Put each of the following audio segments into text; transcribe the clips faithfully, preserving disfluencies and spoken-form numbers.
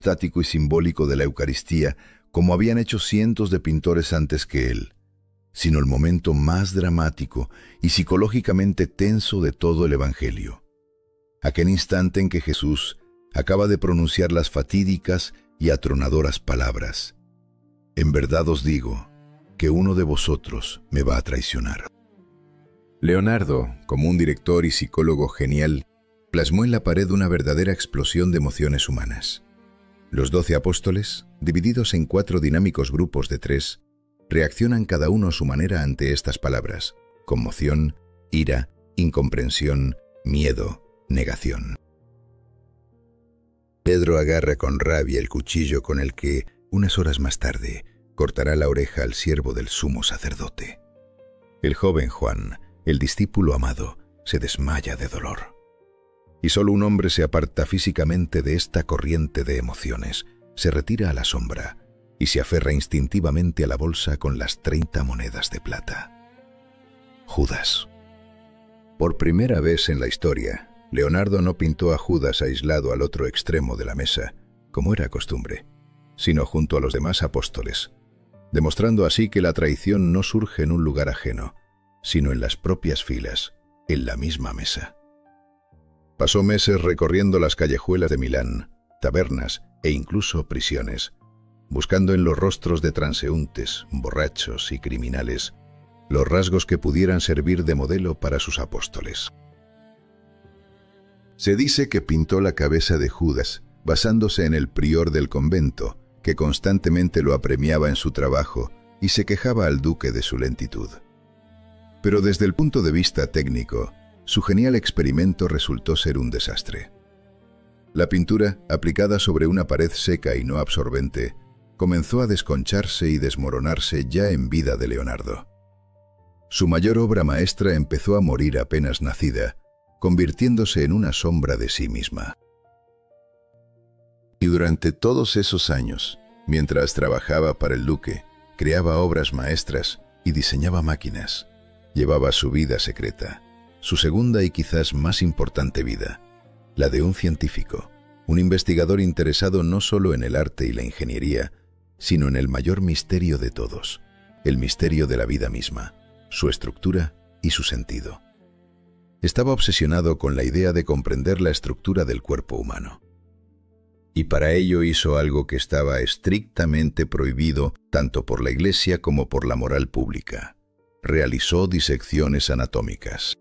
estático y simbólico de la Eucaristía, como habían hecho cientos de pintores antes que él, sino el momento más dramático y psicológicamente tenso de todo el Evangelio. Aquel instante en que Jesús acaba de pronunciar las fatídicas y atronadoras palabras: «En verdad os digo que uno de vosotros me va a traicionar». Leonardo, como un director y psicólogo genial, plasmó en la pared una verdadera explosión de emociones humanas. Los doce apóstoles, divididos en cuatro dinámicos grupos de tres, reaccionan cada uno a su manera ante estas palabras: conmoción, ira, incomprensión, miedo, negación. Pedro agarra con rabia el cuchillo con el que, unas horas más tarde, cortará la oreja al siervo del sumo sacerdote. El joven Juan, el discípulo amado, se desmaya de dolor. Y solo un hombre se aparta físicamente de esta corriente de emociones, se retira a la sombra y se aferra instintivamente a la bolsa con las treinta monedas de plata. Judas. Por primera vez en la historia, Leonardo no pintó a Judas aislado al otro extremo de la mesa, como era costumbre, sino junto a los demás apóstoles, demostrando así que la traición no surge en un lugar ajeno, sino en las propias filas, en la misma mesa. Pasó meses recorriendo las callejuelas de Milán, tabernas e incluso prisiones, buscando en los rostros de transeúntes, borrachos y criminales los rasgos que pudieran servir de modelo para sus apóstoles. Se dice que pintó la cabeza de Judas basándose en el prior del convento, que constantemente lo apremiaba en su trabajo y se quejaba al duque de su lentitud. Pero desde el punto de vista técnico, su genial experimento resultó ser un desastre. La pintura, aplicada sobre una pared seca y no absorbente, comenzó a desconcharse y desmoronarse ya en vida de Leonardo. Su mayor obra maestra empezó a morir apenas nacida, convirtiéndose en una sombra de sí misma. Y durante todos esos años, mientras trabajaba para el duque, creaba obras maestras y diseñaba máquinas, llevaba su vida secreta, su segunda y quizás más importante vida, la de un científico, un investigador interesado no solo en el arte y la ingeniería, sino en el mayor misterio de todos, el misterio de la vida misma, su estructura y su sentido. Estaba obsesionado con la idea de comprender la estructura del cuerpo humano. Y para ello hizo algo que estaba estrictamente prohibido tanto por la Iglesia como por la moral pública. Realizó disecciones anatómicas.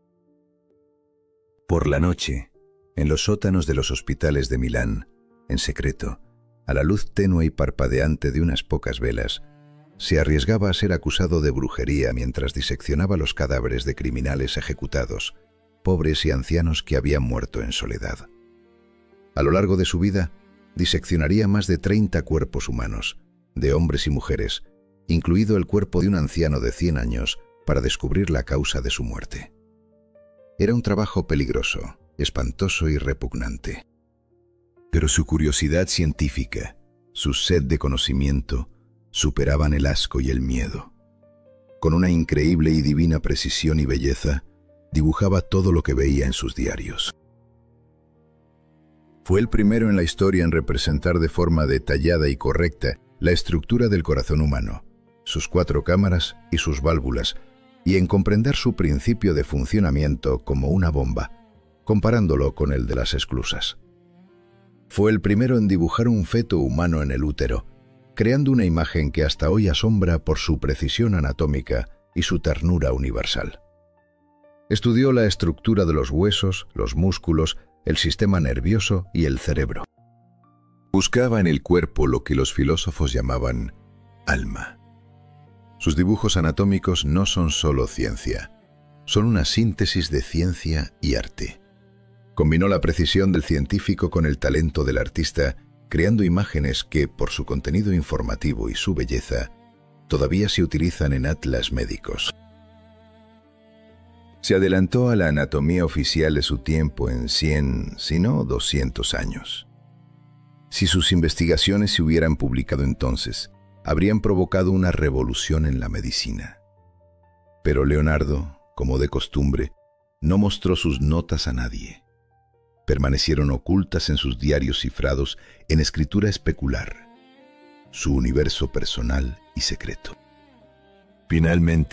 Por la noche, en los sótanos de los hospitales de Milán, en secreto, a la luz tenue y parpadeante de unas pocas velas, se arriesgaba a ser acusado de brujería mientras diseccionaba los cadáveres de criminales ejecutados, pobres y ancianos que habían muerto en soledad. A lo largo de su vida, diseccionaría más de treinta cuerpos humanos, de hombres y mujeres, incluido el cuerpo de un anciano de cien años, para descubrir la causa de su muerte. Era un trabajo peligroso, espantoso y repugnante. Pero su curiosidad científica, su sed de conocimiento, superaban el asco y el miedo. Con una increíble y divina precisión y belleza, dibujaba todo lo que veía en sus diarios. Fue el primero en la historia en representar de forma detallada y correcta la estructura del corazón humano, sus cuatro cámaras y sus válvulas, y en comprender su principio de funcionamiento como una bomba, comparándolo con el de las esclusas. Fue el primero en dibujar un feto humano en el útero, creando una imagen que hasta hoy asombra por su precisión anatómica y su ternura universal. Estudió la estructura de los huesos, los músculos, el sistema nervioso y el cerebro. Buscaba en el cuerpo lo que los filósofos llamaban alma. Sus dibujos anatómicos no son solo ciencia, son una síntesis de ciencia y arte. Combinó la precisión del científico con el talento del artista, creando imágenes que, por su contenido informativo y su belleza, todavía se utilizan en atlas médicos. Se adelantó a la anatomía oficial de su tiempo en cien, si no doscientos años. Si sus investigaciones se hubieran publicado entonces, habrían provocado una revolución en la medicina. Pero Leonardo, como de costumbre, no mostró sus notas a nadie. permanecieron ocultas en sus diarios cifrados en escritura especular, su universo personal y secreto. Finalmente,